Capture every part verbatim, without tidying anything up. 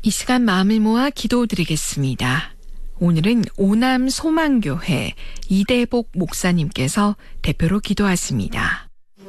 이 시간 마음을 모아 기도드리겠습니다. 오늘은 오남 소망교회 이대복 목사님께서 대표로 기도하십니다.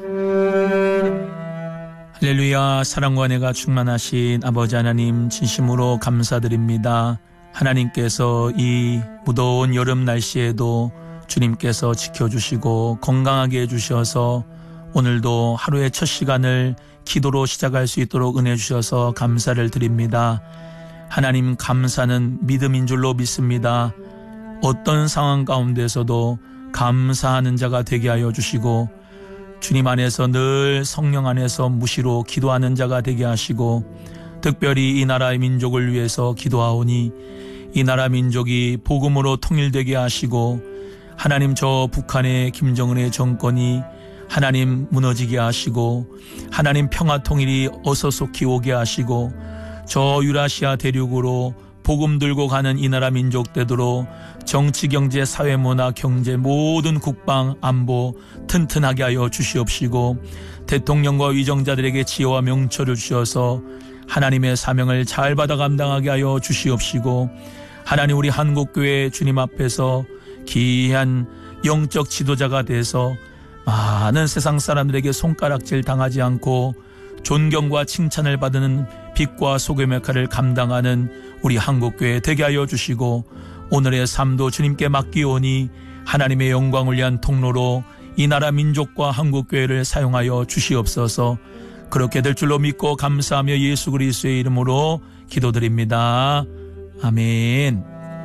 할렐루야. 사랑과 은혜가 충만하신 아버지 하나님, 진심으로 감사드립니다. 하나님께서 이 무더운 여름 날씨에도 주님께서 지켜주시고 건강하게 해주셔서 오늘도 하루의 첫 시간을 기도로 시작할 수 있도록 은혜 주셔서 감사를 드립니다. 하나님, 감사는 믿음인 줄로 믿습니다. 어떤 상황 가운데서도 감사하는 자가 되게 하여 주시고 주님 안에서 늘 성령 안에서 무시로 기도하는 자가 되게 하시고, 특별히 이 나라의 민족을 위해서 기도하오니 이 나라 민족이 복음으로 통일되게 하시고, 하나님 저 북한의 김정은의 정권이 하나님 무너지게 하시고, 하나님 평화 통일이 어서 속히 오게 하시고, 저 유라시아 대륙으로 복음 들고 가는 이 나라 민족 되도록 정치, 경제, 사회, 문화, 경제 모든 국방, 안보 튼튼하게 하여 주시옵시고, 대통령과 위정자들에게 지혜와 명철을 주셔서 하나님의 사명을 잘 받아 감당하게 하여 주시옵시고, 하나님 우리 한국교회 주님 앞에서 귀한 영적 지도자가 돼서 많은 세상 사람들에게 손가락질 당하지 않고 존경과 칭찬을 받는 빛과 소금의 역할을 감당하는 우리 한국교회 되게 하여 주시고, 오늘의 삶도 주님께 맡기오니 하나님의 영광을 위한 통로로 이 나라 민족과 한국교회를 사용하여 주시옵소서. 그렇게 될 줄로 믿고 감사하며 예수 그리스도의 이름으로 기도드립니다. 아멘.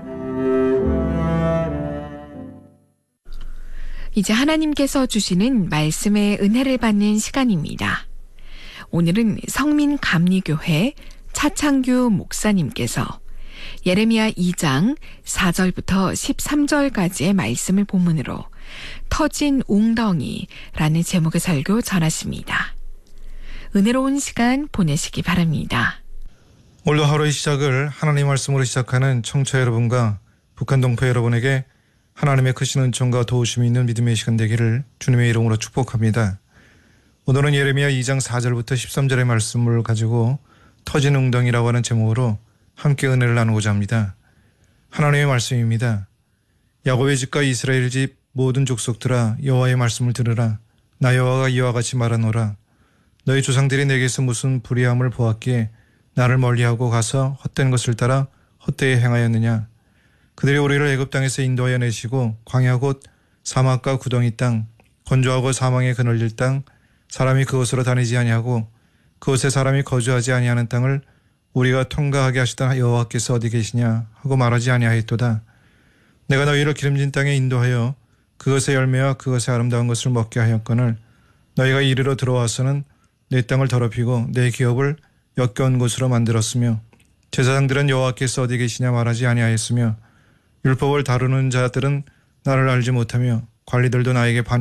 이제 하나님께서 주시는 말씀의 은혜를 받는 시간입니다. 오늘은 성민감리교회 차창규 목사님께서 예레미야 이 장 사 절부터 십삼 절까지의 말씀을 본문으로 터진 웅덩이라는 제목의 설교 전하십니다. 은혜로운 시간 보내시기 바랍니다. 오늘도 하루의 시작을 하나님 말씀으로 시작하는 청취자 여러분과 북한 동포 여러분에게 하나님의 크신 은총과 도우심이 있는 믿음의 시간 되기를 주님의 이름으로 축복합니다. 오늘은 예레미야 이 장 사 절부터 십삼 절의 말씀을 가지고 터진 웅덩이라고 하는 제목으로 함께 은혜를 나누고자 합니다. 하나님의 말씀입니다. 야곱의 집과 이스라엘 집 모든 족속들아, 여호와의 말씀을 들으라. 나 여호와가 이와 같이 말하노라. 너희 조상들이 내게서 무슨 불의함을 보았기에 나를 멀리하고 가서 헛된 것을 따라 헛되이 행하였느냐. 그들이 우리를 애굽 땅에서 인도하여 내시고 광야 곧 사막과 구덩이 땅, 건조하고 사망에 그늘릴 땅, 사람이 그곳으로 다니지 아니하고 그곳에 사람이 거주하지 아니하는 땅을 우리가 통과하게 하시던 여호와께서 어디 계시냐 하고 말하지 아니하였도다. 내가 너희를 기름진 땅에 인도하여 그것의 열매와 그것의 아름다운 것을 먹게 하였거늘 너희가 이리로 들어와서는 내 땅을 더럽히고 내 기업을 역겨운 곳으로 만들었으며 제사장들은 여호와께서 어디 계시냐 말하지 아니하였으며 율법을 다루는 자들은 나를 알지 못하며 관리들도 나에게 반역